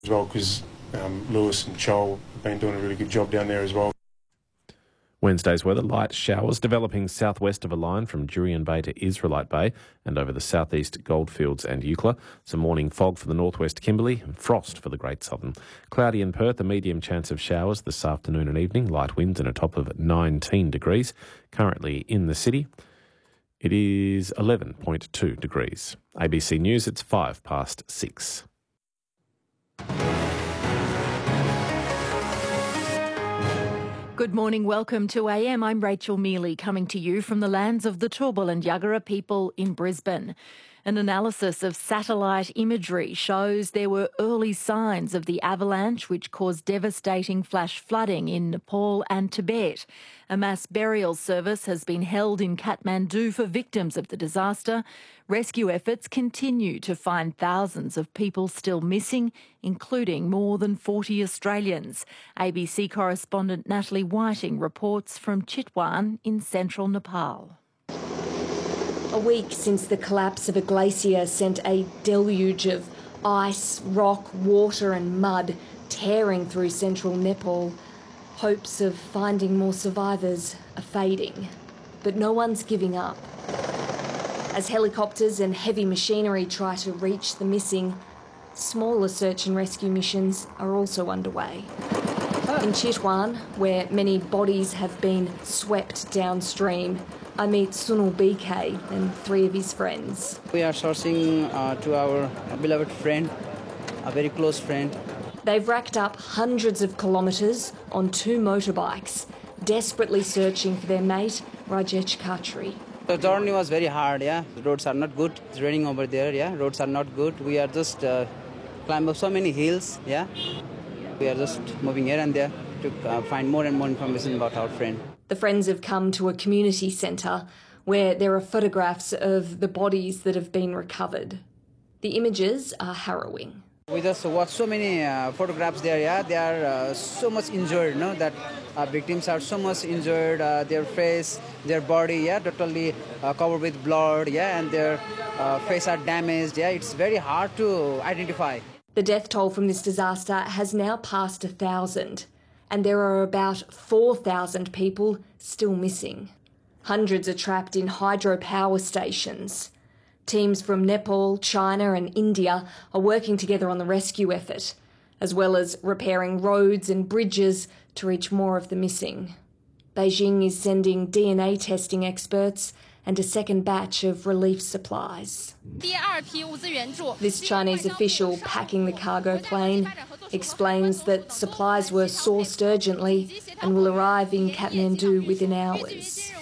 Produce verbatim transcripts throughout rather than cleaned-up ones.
as well, because um, Lewis and Chol have been doing a really good job down there as well. Wednesday's weather, light showers developing southwest of a line from Jurien Bay to Israelite Bay and over the southeast Goldfields and Eucla. Some morning fog for the northwest Kimberley and frost for the Great Southern. Cloudy in Perth, a medium chance of showers this afternoon and evening. Light winds and a top of nineteen degrees. Currently in the city, it is eleven point two degrees. A B C News, it's five past six. Good morning, welcome to A M. I'm Rachel Mealy, coming to you from the lands of the Turrbal and Yagara people in Brisbane. An analysis of satellite imagery shows there were early signs of the avalanche which caused devastating flash flooding in Nepal and Tibet. A mass burial service has been held in Kathmandu for victims of the disaster. Rescue efforts continue to find thousands of people still missing, including more than forty Australians. A B C correspondent Natalie Whiting reports from Chitwan in central Nepal. A week since the collapse of a glacier sent a deluge of ice, rock, water and mud tearing through central Nepal. Hopes of finding more survivors are fading, but no one's giving up. As helicopters and heavy machinery try to reach the missing, smaller search and rescue missions are also underway. In Chitwan, where many bodies have been swept downstream, I meet Sunil B K and three of his friends. We are searching uh, to our beloved friend, a very close friend. They've racked up hundreds of kilometres on two motorbikes, desperately searching for their mate, Rajesh Khatri. The journey was very hard, yeah. The roads are not good. It's raining over there, yeah. Roads are not good. We are just uh, climb up so many hills, yeah. We are just moving here and there to uh, find more and more information about our friend. The friends have come to a community centre where there are photographs of the bodies that have been recovered. The images are harrowing. We just watched so many uh, photographs there, yeah. They are uh, so much injured, no? That uh, victims are so much injured. Uh, their face, their body, yeah, totally uh, covered with blood, yeah, and their uh, face are damaged, yeah. It's very hard to identify. The death toll from this disaster has now passed a thousand, and there are about four thousand people still missing. Hundreds are trapped in hydropower stations. Teams from Nepal, China and India are working together on the rescue effort, as well as repairing roads and bridges to reach more of the missing. Beijing is sending D N A testing experts and a second batch of relief supplies. This Chinese official packing the cargo plane explains that supplies were sourced urgently and will arrive in Kathmandu within hours.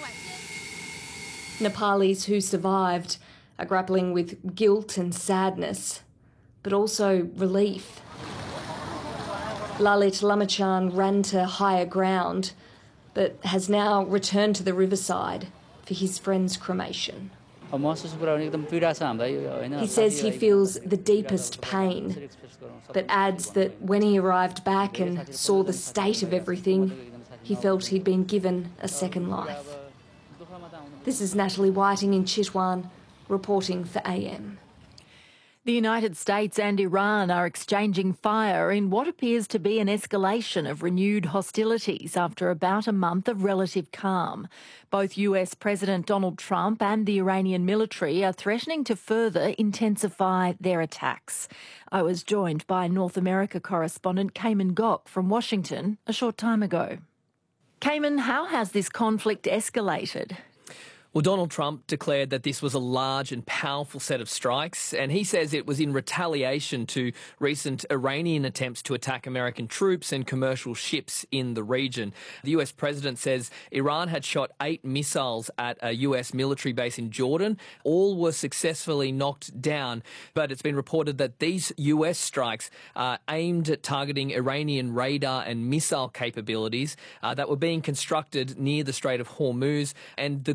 Nepalis who survived are grappling with guilt and sadness, but also relief. Lalit Lamachan ran to higher ground, but has now returned to the riverside for his friend's cremation. He says he feels the deepest pain, but adds that when he arrived back and saw the state of everything, he felt he'd been given a second life. This is Natalie Whiting in Chitwan, reporting for A M. The United States and Iran are exchanging fire in what appears to be an escalation of renewed hostilities after about a month of relative calm. Both U S President Donald Trump and the Iranian military are threatening to further intensify their attacks. I was joined by North America correspondent Cayman Gok from Washington a short time ago. Cayman, how has this conflict escalated? Well, Donald Trump declared that this was a large and powerful set of strikes, and he says it was in retaliation to recent Iranian attempts to attack American troops and commercial ships in the region. The U S president says Iran had shot eight missiles at a U S military base in Jordan. All were successfully knocked down, but it's been reported that these U S strikes are aimed at targeting Iranian radar and missile capabilities uh, that were being constructed near the Strait of Hormuz, and the goal was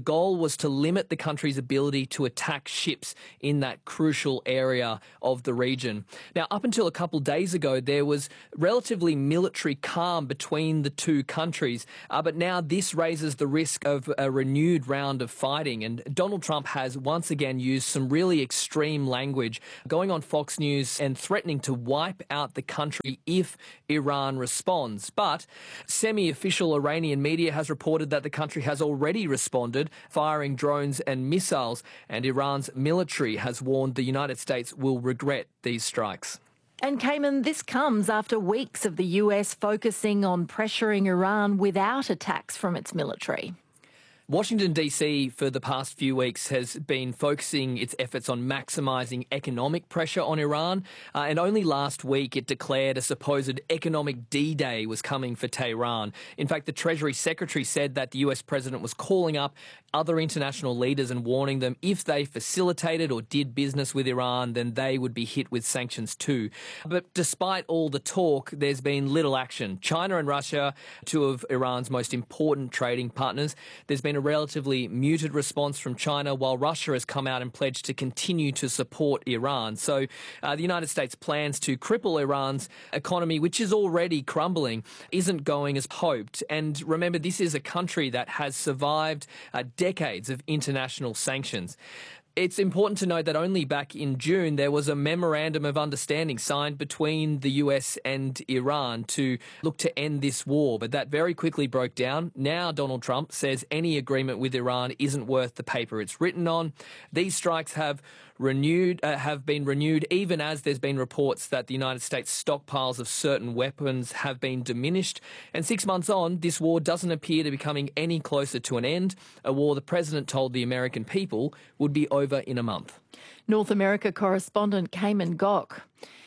was to limit the country's ability to attack ships in that crucial area of the region. Now, up until a couple days ago, there was relatively military calm between the two countries, uh, but now this raises the risk of a renewed round of fighting. And Donald Trump has once again used some really extreme language, going on Fox News and threatening to wipe out the country if Iran responds. But semi-official Iranian media has reported that the country has already responded, firing drones and missiles, and Iran's military has warned the United States will regret these strikes. And Cayman, this comes after weeks of the U S focusing on pressuring Iran without attacks from its military. Washington, D C for the past few weeks has been focusing its efforts on maximising economic pressure on Iran, uh, and only last week it declared a supposed economic D-Day was coming for Tehran. In fact, the Treasury Secretary said that the U S president was calling up other international leaders and warning them if they facilitated or did business with Iran, then they would be hit with sanctions too. But despite all the talk, there's been little action. China and Russia, two of Iran's most important trading partners, there's been a relatively muted response from China, while Russia has come out and pledged to continue to support Iran. So uh, the United States' plans to cripple Iran's economy, which is already crumbling, isn't going as hoped. And remember, this is a country that has survived uh, decades of international sanctions. It's important to note that only back in June there was a memorandum of understanding signed between the U S and Iran to look to end this war, but that very quickly broke down. Now Donald Trump says any agreement with Iran isn't worth the paper it's written on. These strikes have renewed, uh, have been renewed even as there's been reports that the United States stockpiles of certain weapons have been diminished. And six months on, this war doesn't appear to be coming any closer to an end, a war the president told the American people would be over in a month. North America correspondent Cayman Gok.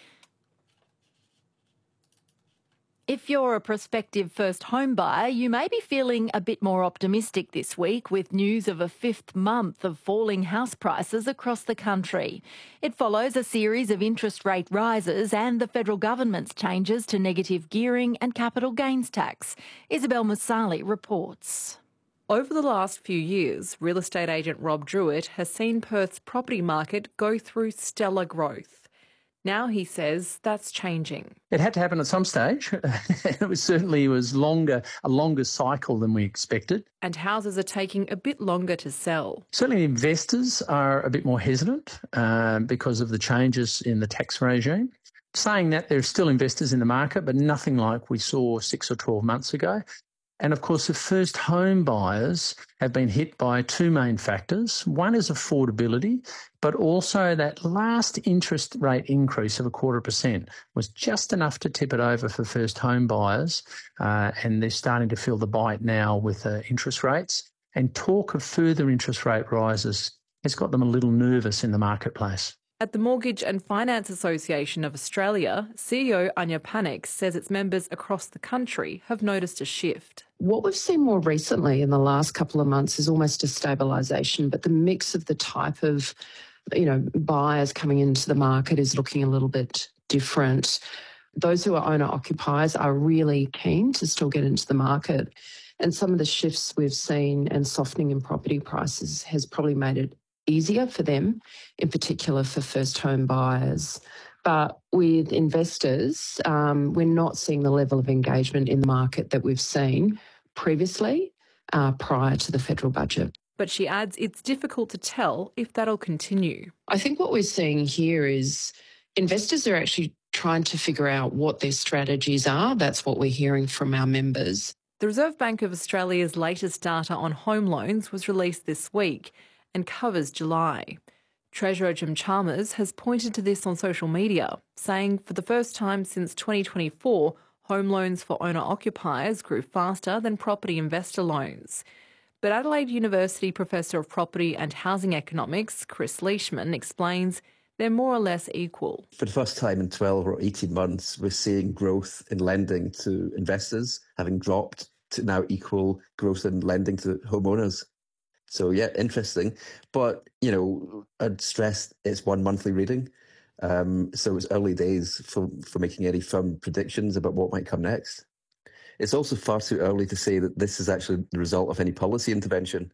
If you're a prospective first home buyer, you may be feeling a bit more optimistic this week with news of a fifth month of falling house prices across the country. It follows a series of interest rate rises and the federal government's changes to negative gearing and capital gains tax. Isabel Musali reports. Over the last few years, real estate agent Rob Druitt has seen Perth's property market go through stellar growth. Now he says that's changing. It had to happen at some stage. It was certainly it was longer, a longer cycle than we expected. And houses are taking a bit longer to sell. Certainly investors are a bit more hesitant uh, because of the changes in the tax regime. Saying that, there are still investors in the market, but nothing like we saw six or twelve months ago. And of course, the first home buyers have been hit by two main factors. One is affordability, but also that last interest rate increase of a quarter percent was just enough to tip it over for first home buyers. Uh, and they're starting to feel the bite now with uh, interest rates. And talk of further interest rate rises has got them a little nervous in the marketplace. At the Mortgage and Finance Association of Australia, C E O Anya Panik says its members across the country have noticed a shift. What we've seen more recently in the last couple of months is almost a stabilisation, but the mix of the type of, you know, buyers coming into the market is looking a little bit different. Those who are owner-occupiers are really keen to still get into the market, and some of the shifts we've seen and softening in property prices has probably made it easier for them, in particular for first home buyers. But with investors, um, we're not seeing the level of engagement in the market that we've seen previously uh, prior to the federal budget. But she adds it's difficult to tell if that'll continue. I think what we're seeing here is investors are actually trying to figure out what their strategies are. That's what we're hearing from our members. The Reserve Bank of Australia's latest data on home loans was released this week and covers July. Treasurer Jim Chalmers has pointed to this on social media, saying for the first time since twenty twenty-four, home loans for owner-occupiers grew faster than property investor loans. But Adelaide University Professor of Property and Housing Economics, Chris Leishman, explains they're more or less equal. For the first time in twelve or eighteen months, we're seeing growth in lending to investors having dropped to now equal growth in lending to homeowners. So, yeah, interesting. But, you know, I'd stress it's one monthly reading. Um, so it's early days for, for making any firm predictions about what might come next. It's also far too early to say that this is actually the result of any policy intervention.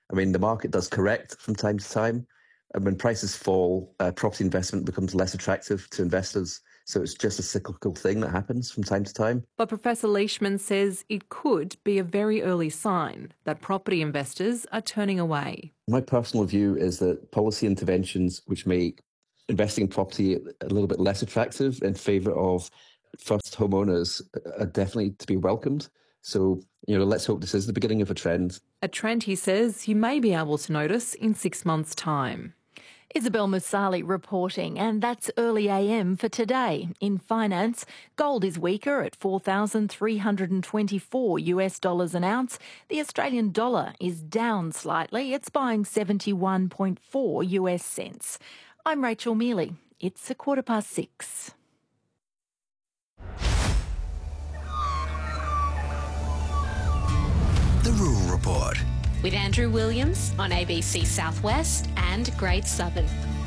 I mean, the market does correct from time to time. And when prices fall, uh, property investment becomes less attractive to investors. So it's just a cyclical thing that happens from time to time. But Professor Leishman says it could be a very early sign that property investors are turning away. My personal view is that policy interventions which make investing in property a little bit less attractive in favour of first homeowners are definitely to be welcomed. So, you know, let's hope this is the beginning of a trend. A trend, he says, you may be able to notice in six months' time. Isabel Musali reporting, and that's early A M for today. In finance, gold is weaker at four thousand three hundred twenty-four US dollars an ounce. The Australian dollar is down slightly. It's buying seventy-one point four US cents. I'm Rachel Mealy. It's a quarter past six. The Rural Report. With Andrew Williams on A B C Southwest and Great Southern.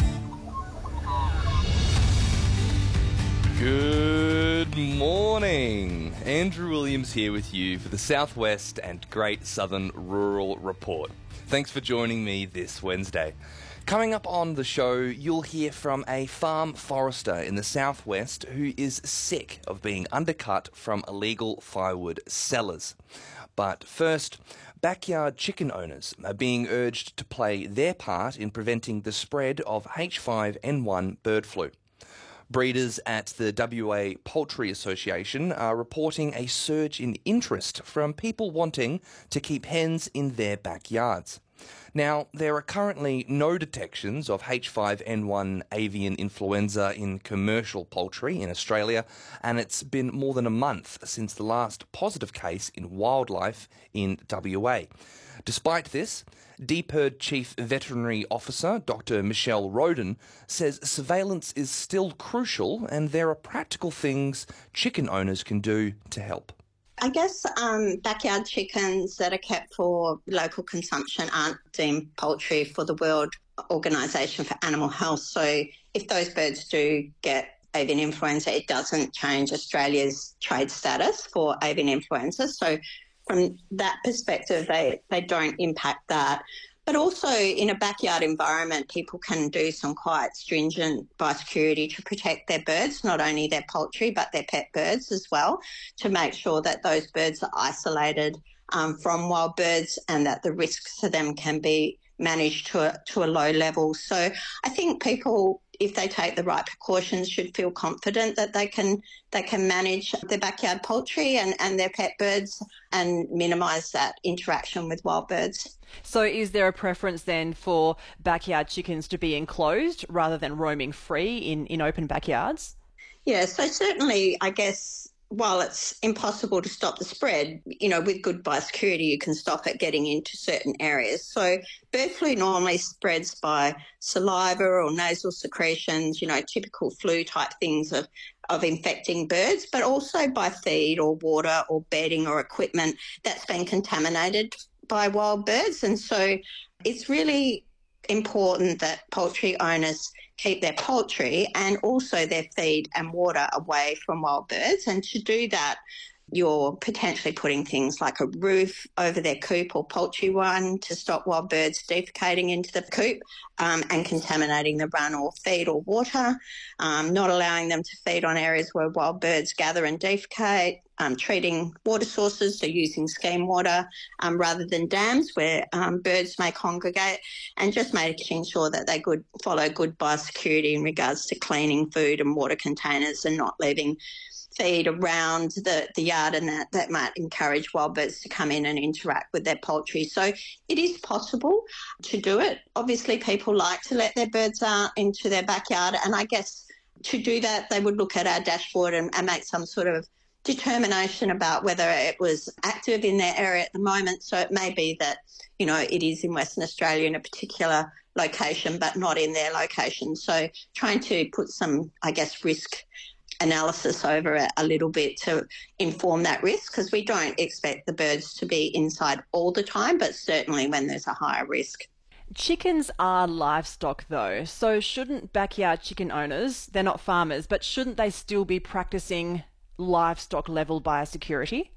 Good morning. Andrew Williams here with you for the Southwest and Great Southern Rural Report. Thanks for joining me this Wednesday. Coming up on the show, you'll hear from a farm forester in the southwest who is sick of being undercut from illegal firewood sellers. But first, backyard chicken owners are being urged to play their part in preventing the spread of H five N one bird flu. Breeders at the W A Poultry Association are reporting a surge in interest from people wanting to keep hens in their backyards. Now, there are currently no detections of H five N one avian influenza in commercial poultry in Australia, and it's been more than a month since the last positive case in wildlife in W A. Despite this, DPIRD Chief Veterinary Officer Doctor Michelle Roden says surveillance is still crucial and there are practical things chicken owners can do to help. I guess um, backyard chickens that are kept for local consumption aren't deemed poultry for the World Organisation for Animal Health. So if those birds do get avian influenza, it doesn't change Australia's trade status for avian influenza. So from that perspective, they, they don't impact that. But also in a backyard environment, people can do some quite stringent biosecurity to protect their birds, not only their poultry, but their pet birds as well, to make sure that those birds are isolated um, from wild birds and that the risks to them can be managed to a, to a low level. So I think people, if they take the right precautions, should feel confident that they can they can manage their backyard poultry and, and their pet birds and minimise that interaction with wild birds. So is there a preference then for backyard chickens to be enclosed rather than roaming free in, in open backyards? Yeah, so certainly, I guess, while it's impossible to stop the spread, you know, with good biosecurity, you can stop it getting into certain areas. So bird flu normally spreads by saliva or nasal secretions, you know, typical flu type things of, of infecting birds, but also by feed or water or bedding or equipment that's been contaminated by wild birds. And so it's really important that poultry owners keep their poultry and also their feed and water away from wild birds. And to do that, you're potentially putting things like a roof over their coop or poultry one to stop wild birds defecating into the coop um, and contaminating the run or feed or water, um, not allowing them to feed on areas where wild birds gather and defecate, um, treating water sources, so using scheme water um, rather than dams where um, birds may congregate, and just making sure that they good, follow good biosecurity in regards to cleaning food and water containers and not leaving feed around the, the yard, and that, that might encourage wild birds to come in and interact with their poultry. So it is possible to do it. Obviously, people like to let their birds out into their backyard, and I guess to do that, they would look at our dashboard and, and make some sort of determination about whether it was active in their area at the moment. So it may be that, you know, it is in Western Australia in a particular location, but not in their location. So trying to put some, I guess, risk analysis over it a little bit to inform that risk, because we don't expect the birds to be inside all the time, but certainly when there's a higher risk. Chickens are livestock though, so shouldn't backyard chicken owners, they're not farmers, but shouldn't they still be practicing livestock level biosecurity?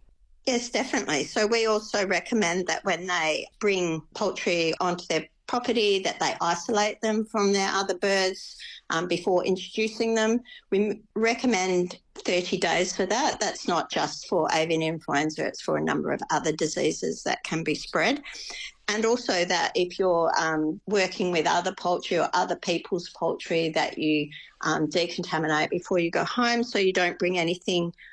Yes, definitely. So we also recommend that when they bring poultry onto their property, that they isolate them from their other birds um, before introducing them. We recommend thirty days for that. That's not just for avian influenza, it's for a number of other diseases that can be spread. And also that if you're um, working with other poultry or other people's poultry, that you um, decontaminate before you go home so you don't bring anything